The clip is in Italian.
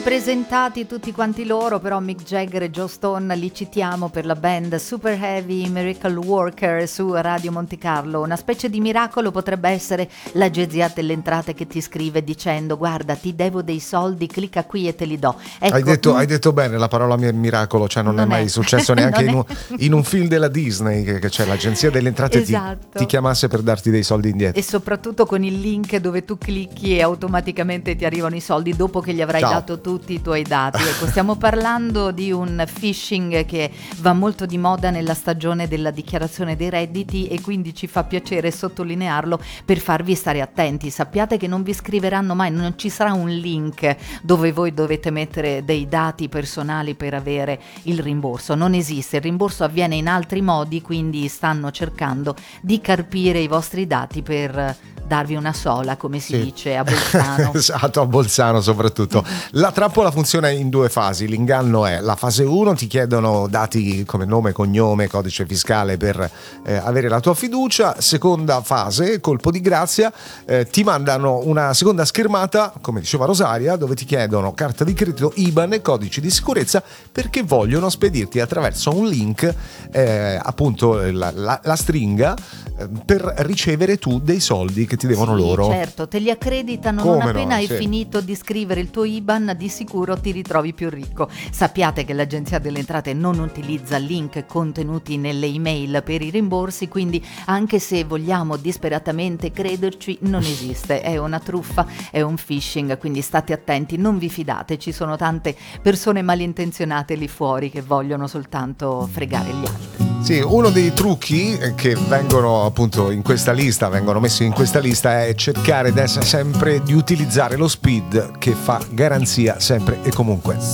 Presentati tutti quanti loro, però Mick Jagger e Joe Stone li citiamo per la band Super Heavy Miracle Worker su Radio Monte Carlo. Una specie di miracolo potrebbe essere l'agenzia delle entrate che ti scrive dicendo: guarda, ti devo dei soldi, clicca qui e te li do. Ecco, Hai detto bene la parola miracolo, cioè non è mai successo neanche in un film della Disney che c'è l'agenzia delle entrate esatto. ti chiamasse per darti dei soldi indietro. E soprattutto con il link dove tu clicchi e automaticamente ti arrivano i soldi dopo che gli avrai dato tutti i tuoi dati. Ecco, stiamo parlando di un phishing che va molto di moda nella stagione della dichiarazione dei redditi e quindi ci fa piacere sottolinearlo per farvi stare attenti. Sappiate che non vi scriveranno mai, non ci sarà un link dove voi dovete mettere dei dati personali per avere il rimborso. Non esiste, il rimborso avviene in altri modi, quindi stanno cercando di carpire i vostri dati per darvi una sola, come si dice a Bolzano. Esatto, a Bolzano soprattutto. La trappola funziona in due fasi. L'inganno è la fase 1, ti chiedono dati come nome, cognome, codice fiscale per avere la tua fiducia. Seconda fase, colpo di grazia, ti mandano una seconda schermata, come diceva Rosaria, dove ti chiedono carta di credito, IBAN e codici di sicurezza perché vogliono spedirti attraverso un link appunto la stringa per ricevere tu dei soldi che ti devono loro. Certo, te li accreditano. Come non appena no, hai finito di scrivere il tuo IBAN, di sicuro ti ritrovi più ricco. Sappiate che l'Agenzia delle Entrate non utilizza link contenuti nelle email per i rimborsi, quindi anche se vogliamo disperatamente crederci, non esiste. È una truffa, è un phishing, quindi state attenti, non vi fidate. Ci sono tante persone malintenzionate lì fuori che vogliono soltanto fregare gli altri. Sì, uno dei trucchi che vengono appunto vengono messi in questa lista è cercare sempre di utilizzare lo SPID che fa garanzia sempre e comunque.